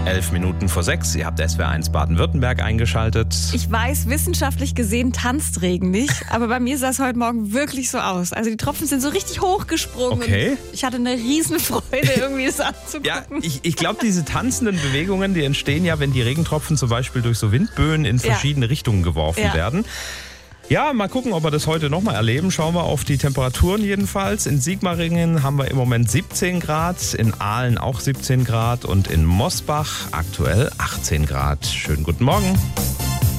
11:11. Ihr habt SWR1 Baden-Württemberg eingeschaltet. Ich weiß, wissenschaftlich gesehen tanzt Regen nicht, aber bei mir sah es heute Morgen wirklich so aus. Also die Tropfen sind so richtig hochgesprungen. Okay. Und ich hatte eine Riesenfreude, irgendwie das anzugucken. Ja, ich glaube, diese tanzenden Bewegungen, die entstehen ja, wenn die Regentropfen zum Beispiel durch so Windböen in verschiedene Richtungen geworfen werden. Ja, mal gucken, ob wir das heute nochmal erleben. Schauen wir auf die Temperaturen jedenfalls. In Sigmaringen haben wir im Moment 17 Grad, in Aalen auch 17 Grad und in Mosbach aktuell 18 Grad. Schönen guten Morgen.